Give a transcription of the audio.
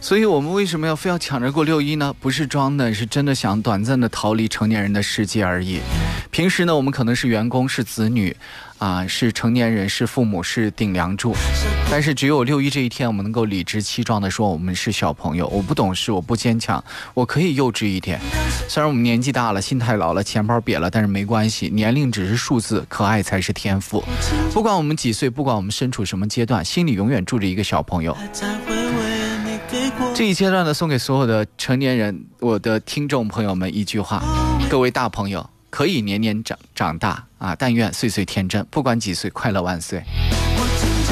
所以我们为什么非要抢着过6·1呢？不是装的，是真的想短暂的逃离成年人的世界而已。平时呢，我们可能是员工，是子女是成年人，是父母，是顶梁柱，但是只有6·1这一天，我们能够理直气壮地说我们是小朋友，我不懂事，我不坚强，我可以幼稚一点。虽然我们年纪大了，心态老了，钱包瘪了，但是没关系，年龄只是数字，可爱才是天赋。不管我们几岁，不管我们身处什么阶段，心里永远住着一个小朋友。这一阶段呢，送给所有的成年人，我的听众朋友们一句话：各位大朋友，可以年年长大但愿岁岁天真，不管几岁，快乐万岁。